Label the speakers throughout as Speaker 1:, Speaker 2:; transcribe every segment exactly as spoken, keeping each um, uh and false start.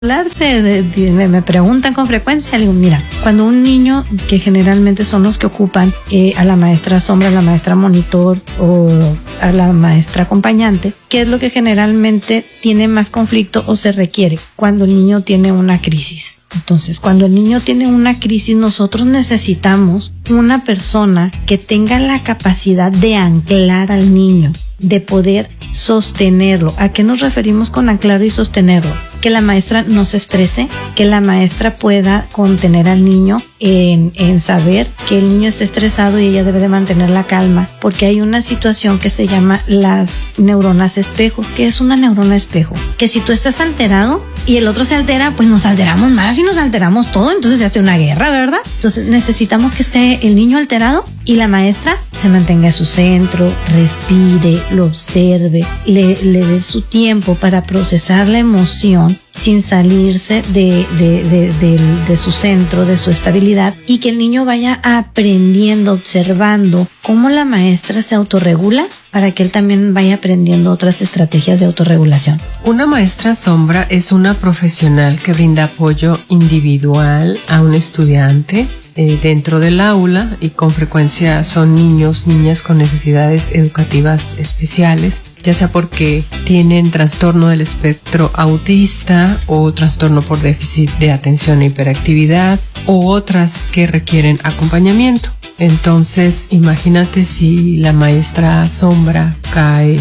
Speaker 1: Hablarse de, de, me, me preguntan con frecuencia, le digo, mira, cuando un niño, que generalmente son los que ocupan eh, a la maestra sombra, a la maestra monitor o a la maestra acompañante, ¿qué es lo que generalmente tiene más conflicto o se requiere? Cuando el niño tiene una crisis. Entonces, cuando el niño tiene una crisis, nosotros necesitamos una persona que tenga la capacidad de anclar al niño, de poder sostenerlo. ¿A qué nos referimos con anclar y sostenerlo? Que la maestra no se estrese, que la maestra pueda contener al niño en, en saber que el niño está estresado y ella debe de mantener la calma, porque hay una situación que se llama las neuronas espejo. ¿Qué es una neurona espejo? Que si tú estás alterado y el otro se altera, pues nos alteramos más y nos alteramos todo, entonces se hace una guerra, ¿verdad? Entonces necesitamos que esté el niño alterado y la maestra se mantenga en su centro, respire, lo observe, le, le dé su tiempo para procesar la emoción sin salirse de, de, de, de, de su centro, de su estabilidad, y que el niño vaya aprendiendo, observando cómo la maestra se autorregula para que él también vaya aprendiendo otras estrategias de autorregulación.
Speaker 2: Una maestra sombra es una profesional que brinda apoyo individual a un estudiante eh, dentro del aula, y con frecuencia son niños, niñas con necesidades educativas especiales, ya sea porque tienen trastorno del espectro autista o trastorno por déficit de atención e hiperactividad, o otras que requieren acompañamiento. Entonces, imagínate si la maestra sombra cae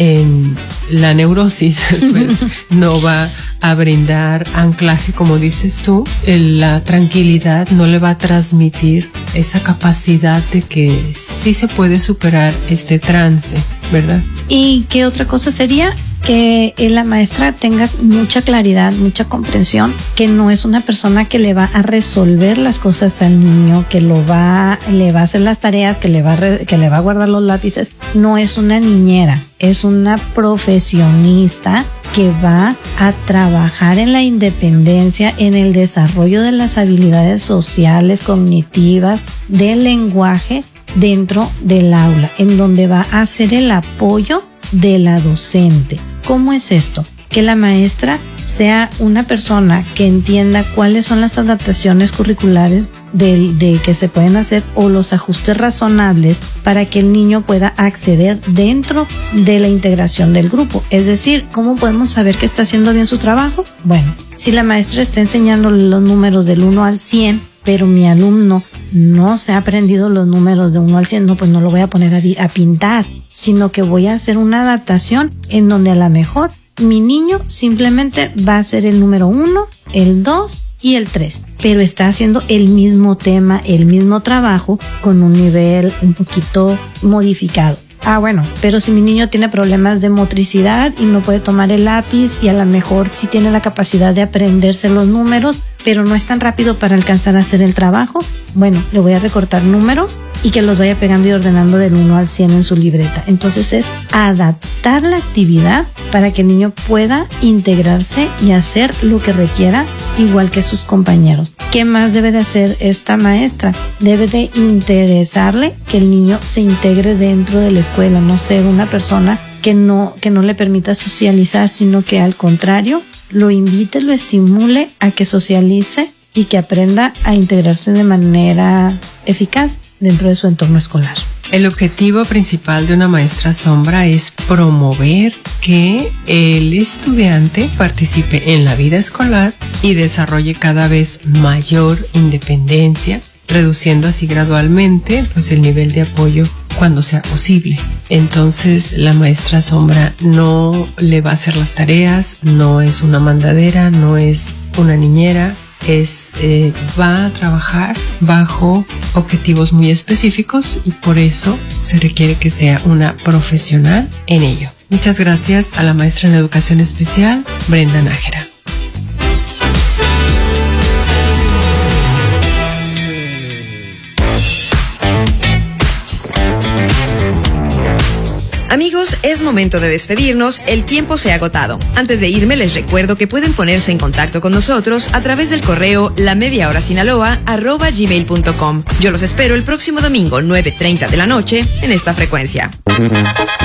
Speaker 2: en la neurosis, pues no va a brindar anclaje, como dices tú, la tranquilidad, no le va a transmitir esa capacidad de que sí se puede superar este trance, ¿verdad?
Speaker 1: ¿Y qué otra cosa sería? Que la maestra tenga mucha claridad, mucha comprensión, que no es una persona que le va a resolver las cosas al niño, que lo va, le va a hacer las tareas, que le va a, re, que le va a guardar los lápices. No es una niñera, es una profesionista que va a trabajar en la independencia, en el desarrollo de las habilidades sociales, cognitivas, del lenguaje dentro del aula, en donde va a hacer el apoyo de la docente. ¿Cómo es esto? Que la maestra sea una persona que entienda cuáles son las adaptaciones curriculares de, de que se pueden hacer, o los ajustes razonables para que el niño pueda acceder dentro de la integración del grupo. Es decir, ¿cómo podemos saber que está haciendo bien su trabajo? Bueno, si la maestra está enseñando los números del uno al cien, pero mi alumno no se ha aprendido los números de uno al cien, no, pues no lo voy a poner a, a pintar, sino que voy a hacer una adaptación en donde a lo mejor mi niño simplemente va a ser el número uno, el dos y el tres, pero está haciendo el mismo tema, el mismo trabajo con un nivel un poquito modificado. Ah, bueno, pero si mi niño tiene problemas de motricidad y no puede tomar el lápiz, y a lo mejor sí tiene la capacidad de aprenderse los números, pero no es tan rápido para alcanzar a hacer el trabajo, bueno, le voy a recortar números y que los vaya pegando y ordenando del uno al cien en su libreta. Entonces es adaptar la actividad para que el niño pueda integrarse y hacer lo que requiera igual que sus compañeros. ¿Qué más debe de hacer esta maestra? Debe de interesarle que el niño se integre dentro de la escuela, no ser una persona que no, que no le permita socializar, sino que al contrario, lo invite, lo estimule a que socialice y que aprenda a integrarse de manera eficaz dentro de su entorno escolar.
Speaker 2: El objetivo principal de una maestra sombra es promover que el estudiante participe en la vida escolar y desarrolle cada vez mayor independencia, reduciendo así gradualmente pues el nivel de apoyo cuando sea posible. Entonces la maestra sombra no le va a hacer las tareas, no es una mandadera, no es una niñera, es eh, va a trabajar bajo objetivos muy específicos, y por eso se requiere que sea una profesional en ello. Muchas gracias a la maestra en educación especial, Brenda Nájera.
Speaker 3: Amigos, es momento de despedirnos, el tiempo se ha agotado. Antes de irme, les recuerdo que pueden ponerse en contacto con nosotros a través del correo lamediahorasinaloa arroba gmail punto com. Yo los espero el próximo domingo, nueve treinta de la noche, en esta frecuencia.